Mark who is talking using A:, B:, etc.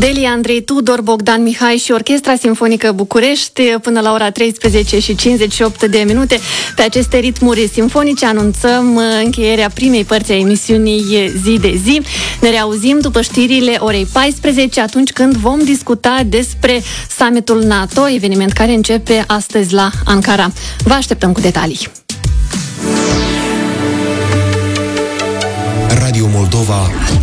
A: Delia Andrei Tudor, Bogdan Mihai și Orchestra Simfonică București până la ora 13:58. Pe aceste ritmuri simfonice anunțăm încheierea primei părți a emisiunii Zi de Zi. Ne reauzim după știrile orei 14, atunci când vom discuta despre summitul NATO, eveniment care începe astăzi la Ankara. Vă așteptăm cu detalii.
B: Radio Moldova